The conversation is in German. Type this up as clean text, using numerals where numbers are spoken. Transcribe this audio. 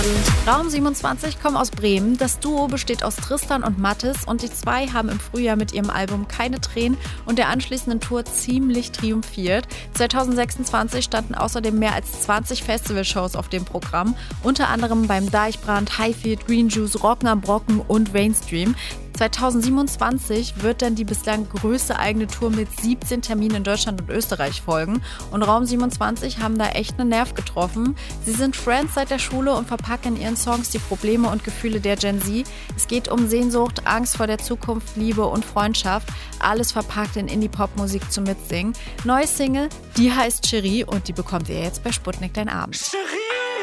Raum 27 kommen aus Bremen. Das Duo besteht aus Tristan und Mathis und die zwei haben im Frühjahr mit ihrem Album Keine Tränen und der anschließenden Tour ziemlich triumphiert. 2026 standen außerdem mehr als 20 Festivalshows auf dem Programm, unter anderem beim Deichbrand, Highfield, Green Juice, Rocken am Brocken und Mainstream. 2027 wird dann die bislang größte eigene Tour mit 17 Terminen in Deutschland und Österreich folgen. Und Raum 27 haben da echt einen Nerv getroffen. Sie sind Friends seit der Schule und verpacken in ihren Songs die Probleme und Gefühle der Gen Z. Es geht um Sehnsucht, Angst vor der Zukunft, Liebe und Freundschaft. Alles verpackt in Indie-Pop-Musik zum Mitsingen. Neue Single, die heißt Cherie und die bekommt ihr jetzt bei Sputnik Dein Abend. Cherie.